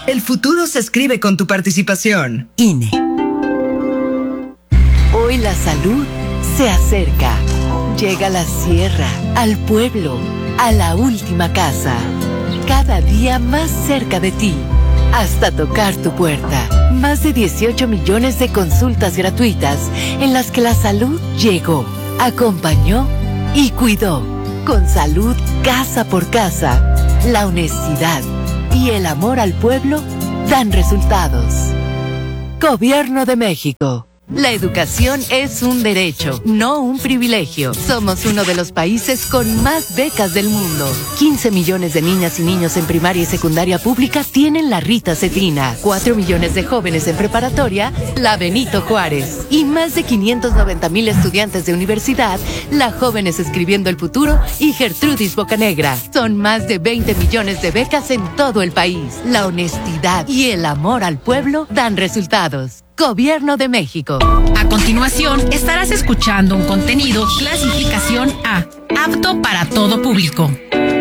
El futuro se escribe con tu participación. INE. Hoy la salud se acerca. Llega a la sierra, al pueblo, a la última casa. Cada día más cerca de ti, hasta tocar tu puerta. Más de 18 millones de consultas gratuitas en las que la salud llegó, acompañó y cuidó. Con salud casa por casa, la honestidad y el amor al pueblo dan resultados. Gobierno de México. La educación es un derecho, no un privilegio. Somos uno de los países con más becas del mundo. 15 millones de niñas y niños en primaria y secundaria pública tienen la Rita Cedrina. 4 millones de jóvenes en preparatoria, la Benito Juárez. Y más de 590,000 estudiantes de universidad, la Jóvenes Escribiendo el Futuro y Gertrudis Bocanegra. Son más de 20 millones de becas en todo el país. La honestidad y el amor al pueblo dan resultados. Gobierno de México. A continuación, estarás escuchando un contenido clasificación A, apto para todo público.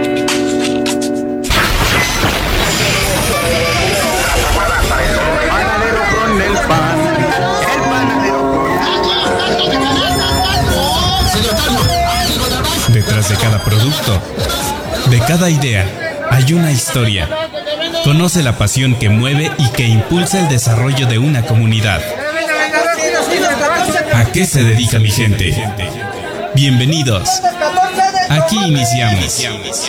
Detrás de cada producto, de cada idea, hay una historia. Conoce la pasión que mueve y que impulsa el desarrollo de una comunidad. ¿A qué se dedica mi gente? Bienvenidos. Aquí iniciamos.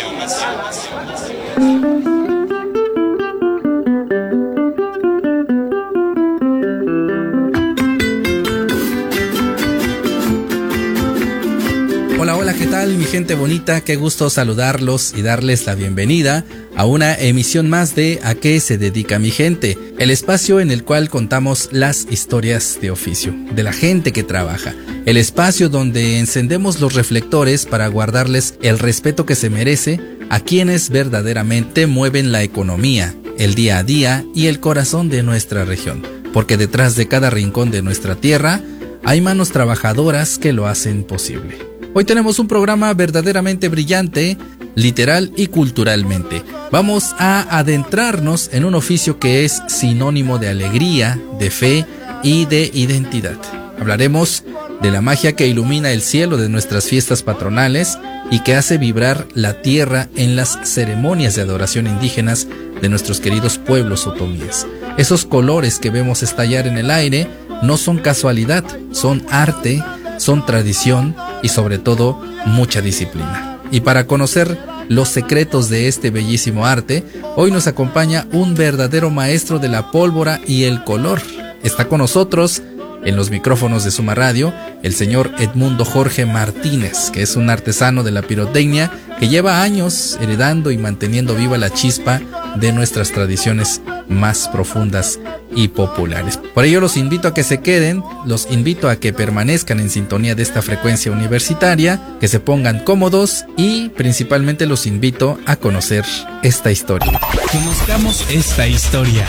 Hola, ¿qué tal mi gente bonita? Qué gusto saludarlos y darles la bienvenida a una emisión más de ¿A qué se dedica mi gente? El espacio en el cual contamos las historias de oficio, de la gente que trabaja. El espacio donde encendemos los reflectores para guardarles el respeto que se merece a quienes verdaderamente mueven la economía, el día a día y el corazón de nuestra región. Porque detrás de cada rincón de nuestra tierra hay manos trabajadoras que lo hacen posible. Hoy tenemos un programa verdaderamente brillante, literal y culturalmente. Vamos a adentrarnos en un oficio que es sinónimo de alegría, de fe y de identidad. Hablaremos de la magia que ilumina el cielo de nuestras fiestas patronales y que hace vibrar la tierra en las ceremonias de adoración indígenas de nuestros queridos pueblos otomíes. Esos colores que vemos estallar en el aire no son casualidad, son arte, son tradición y sobre todo mucha disciplina. Y para conocer los secretos de este bellísimo arte, hoy nos acompaña un verdadero maestro de la pólvora y el color. Está con nosotros en los micrófonos de Suma Radio el señor Edmundo Jorge Martínez, que es un artesano de la pirotecnia que lleva años heredando y manteniendo viva la chispa de nuestras tradiciones más profundas y populares. Por ello los invito a que se queden, los invito a que permanezcan en sintonía de esta frecuencia universitaria, que se pongan cómodos y principalmente los invito a conocer esta historia. Conozcamos esta historia.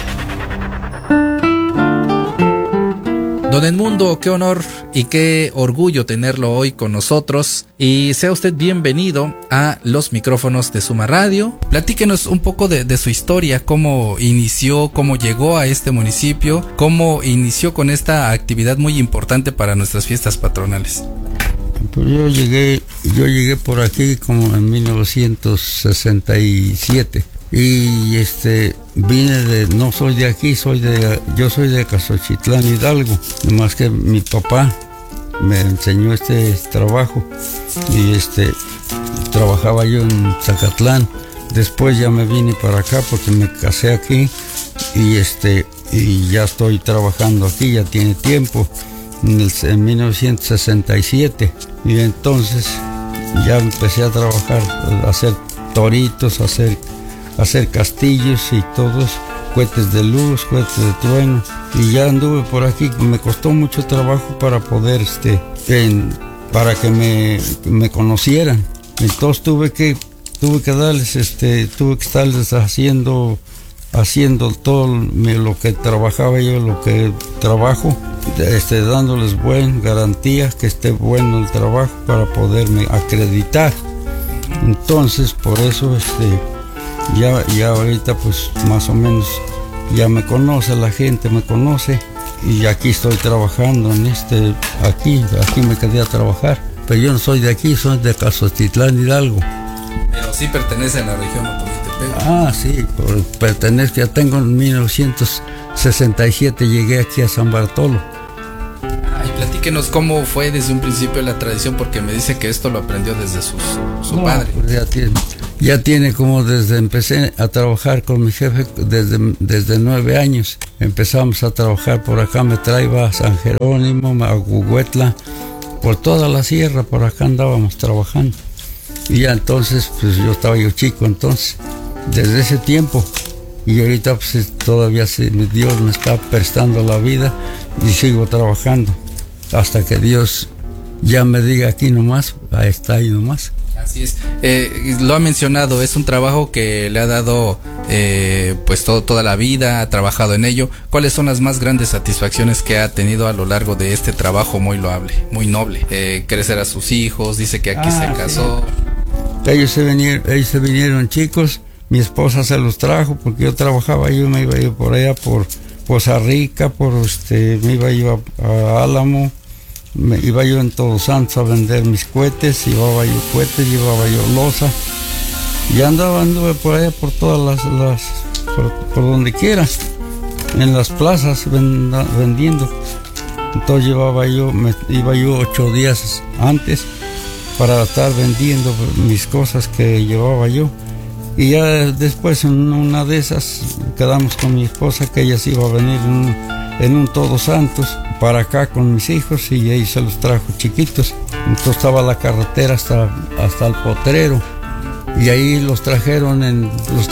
Don Edmundo, qué honor y qué orgullo tenerlo hoy con nosotros y sea usted bienvenido a los micrófonos de Suma Radio. Platíquenos un poco de su historia, cómo inició, cómo llegó a este municipio, cómo inició con esta actividad muy importante para nuestras fiestas patronales. Pues yo llegué por aquí como en 1967. Y vine no soy de aquí, yo soy de Casochitlán, Hidalgo, nomás que mi papá me enseñó este trabajo y trabajaba yo en Zacatlán. Después ya me vine para acá porque me casé aquí y ya estoy trabajando aquí, ya tiene tiempo, en 1967, y entonces ya empecé a trabajar, a hacer toritos, hacer castillos y todos, cohetes de luz, cohetes de trueno, y ya anduve por aquí. Me costó mucho trabajo para poder, para que me conocieran. Entonces tuve que darles, tuve que estarles haciendo todo lo que trabajaba yo, lo que trabajo, dándoles buena garantía, que esté bueno el trabajo para poderme acreditar. Entonces por eso ya ahorita pues más o menos ya me conoce, la gente me conoce y aquí estoy trabajando aquí me quedé a trabajar. Pero yo no soy de aquí, soy de Casotitlán, Hidalgo. Pero sí pertenece a la región Otomiltepec. Ah, sí, pertenezco, ya tengo en 1967 llegué aquí a San Bartolo. Y platíquenos cómo fue desde un principio la tradición, porque me dice que esto lo aprendió desde su padre. Pues ya tiene como empecé a trabajar con mi jefe desde 9 años. Empezamos a trabajar por acá, me traía a San Jerónimo, a Huehuetla, por toda la sierra, por acá andábamos trabajando. Y ya entonces, pues yo estaba chico entonces, desde ese tiempo. Y ahorita pues todavía Dios me está prestando la vida y sigo trabajando. Hasta que Dios ya me diga aquí nomás, ahí está ahí nomás. Así es. Lo ha mencionado, es un trabajo que le ha dado pues toda la vida, ha trabajado en ello. ¿Cuáles son las más grandes satisfacciones que ha tenido a lo largo de este trabajo muy loable, muy noble? Crecer a sus hijos, dice que aquí se casó. Sí. Ellos se vinieron chicos, mi esposa se los trajo porque yo trabajaba, yo me iba yo por allá por Poza Rica, me iba yo a Álamo. Me iba yo en Todos Santos a vender mis cohetes, llevaba yo loza y anduve por allá por todas por donde quiera, en las plazas vendiendo. Entonces iba yo 8 días antes para estar vendiendo mis cosas que llevaba yo. Y ya después en una de esas quedamos con mi esposa que ella se iba a venir en un Todos Santos para acá con mis hijos y ahí se los trajo chiquitos. Entonces estaba la carretera hasta el Potrero y ahí los trajeron en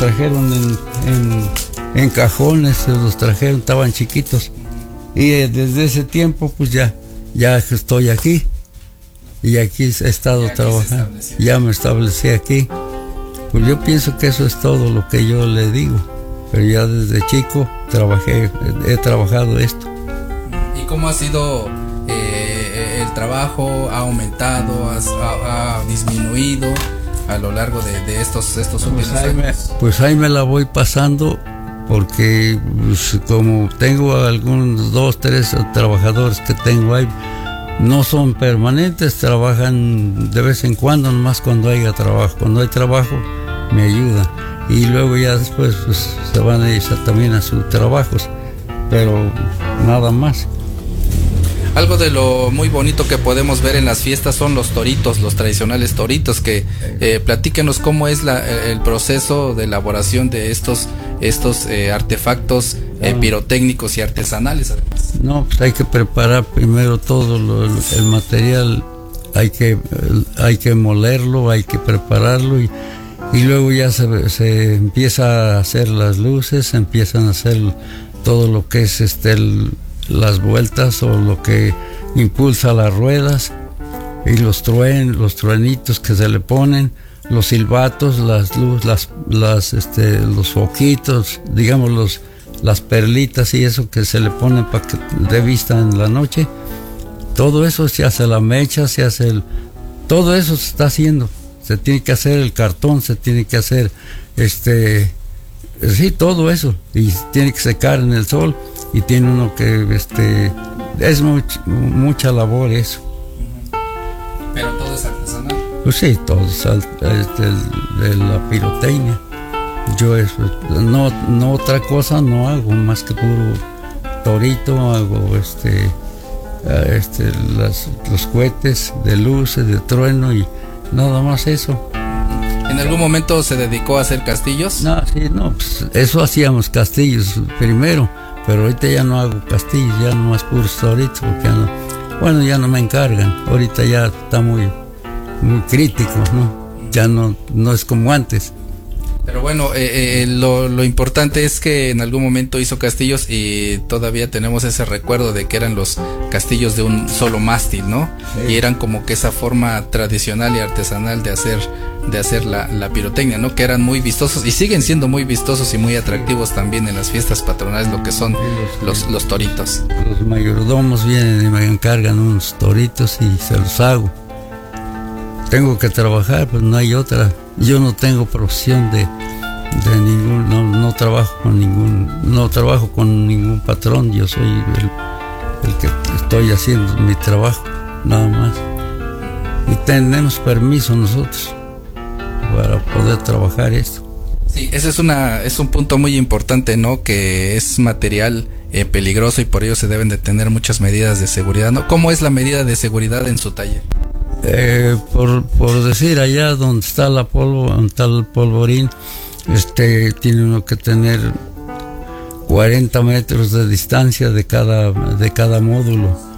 cajones, estaban chiquitos. Y desde ese tiempo pues ya estoy aquí y aquí he estado trabajando, ya me establecí aquí. Pues yo pienso que eso es todo lo que yo le digo, pero ya desde chico he trabajado esto. ¿Y cómo ha sido el trabajo? ¿Ha aumentado? ¿Ha disminuido a lo largo de estos últimos años? Pues ahí me la voy pasando porque pues, como tengo algunos 2, 3 trabajadores que tengo ahí, no son permanentes, trabajan de vez en cuando, nomás cuando haya trabajo. Cuando hay trabajo me ayudan y luego ya después pues, se van a ir también a sus trabajos, pero nada más. Algo de lo muy bonito que podemos ver en las fiestas son los toritos, los tradicionales toritos, que platíquenos cómo es el proceso de elaboración de estos artefactos pirotécnicos y artesanales además. No, pues hay que preparar primero todo el material, hay que molerlo, hay que prepararlo y luego ya se empieza a hacer las luces, se empiezan a hacer todo lo que es las vueltas o lo que impulsa las ruedas y los truenitos que se le ponen, los silbatos, las luces, los foquitos, digamos las perlitas y eso que se le ponen para que dé vista en la noche. Todo eso se hace, la mecha, todo eso se está haciendo. Se tiene que hacer el cartón, se tiene que hacer sí, todo eso, y tiene que secar en el sol y tiene uno que es mucha labor eso. Pero todo es artesanal. Pues sí, todo es de la pirotecnia. Yo no otra cosa no hago más que puro torito, hago los cohetes de luces, de trueno y nada más eso. ¿En algún momento se dedicó a hacer castillos? No, sí, no, pues eso hacíamos castillos primero, pero ahorita ya no hago castillos, ya nomás puros toritos, porque ya no me encargan. Ahorita ya está muy crítico, ¿no? Ya no es como antes. Pero bueno, lo importante es que en algún momento hizo castillos y todavía tenemos ese recuerdo de que eran los castillos de un solo mástil, ¿no? Sí. Y eran como que esa forma tradicional y artesanal de hacer la pirotecnia, ¿no? Que eran muy vistosos y siguen siendo muy vistosos y muy atractivos también en las fiestas patronales, lo que son los toritos. Los mayordomos vienen y me encargan unos toritos y se los hago. Tengo que trabajar, pues no hay otra. Yo no tengo profesión no trabajo con ningún patrón. Yo soy el que estoy haciendo mi trabajo, nada más. Y tenemos permiso nosotros para poder trabajar esto. Sí, ese es un punto muy importante, ¿no? Que es material peligroso y por ello se deben de tener muchas medidas de seguridad, ¿no? ¿Cómo es la medida de seguridad en su taller? Por decir, allá donde está el polvorín, tiene uno que tener 40 metros de distancia de cada módulo.